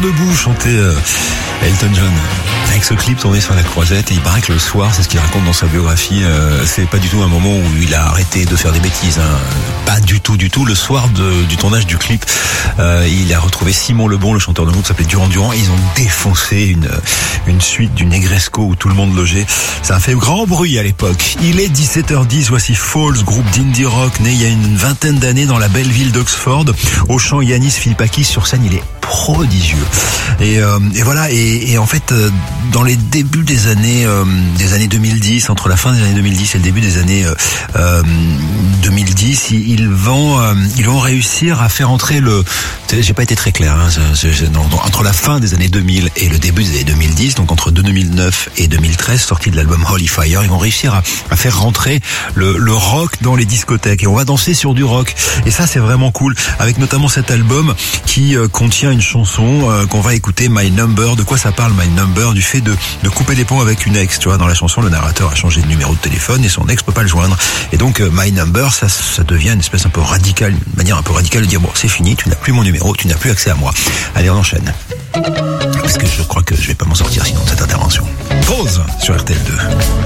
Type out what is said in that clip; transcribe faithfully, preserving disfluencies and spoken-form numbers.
debout chantait euh, Elton John. Avec ce clip tourné sur la croisette, et il paraît que le soir, c'est ce qu'il raconte dans sa biographie, euh, c'est pas du tout un moment où il a arrêté de faire des bêtises, hein. Pas du tout, du tout. Le soir de, du tournage du clip, euh, il a retrouvé Simon Lebon, le chanteur de groupe, s'appelait Durand Durand, et ils ont défoncé une, une suite du Negresco où tout le monde logeait. Ça a fait grand bruit à l'époque. Il est dix-sept heures dix, voici Falls, groupe d'indie rock né il y a une vingtaine d'années dans la belle ville d'Oxford. Au chant, Yanis Philippakis, sur scène, il est prodigieux. Et, euh, et voilà, et, et en fait, euh, dans les débuts des années euh, des années deux mille dix, entre la fin des années deux mille dix et le début des années euh, euh, deux mille dix, ils, ils vont euh, ils vont réussir à faire entrer le. J'ai pas été très clair. Hein, je, je, non, entre la fin des années deux mille et le début des années deux mille dix, donc entre deux mille neuf et deux mille treize, sortie de l'album Holy Fire, ils vont réussir à, à faire rentrer le, le rock dans les discothèques, et on va danser sur du rock. Et ça, c'est vraiment cool, avec notamment cet album qui euh, contient une chanson euh, qu'on va écouter, My Number. De quoi ça parle, My Number? Du fait de, de couper les ponts avec une ex. Tu vois, dans la chanson, le narrateur a changé de numéro de téléphone et son ex peut pas le joindre. Et donc, euh, My Number, ça, ça devient une espèce un peu radicale, une manière un peu radicale de dire bon, c'est fini, tu n'as plus mon numéro, tu n'as plus accès à moi. Allez, on enchaîne. Parce que je crois que je vais pas m'en sortir sinon de cette intervention. Pause sur R T L deux.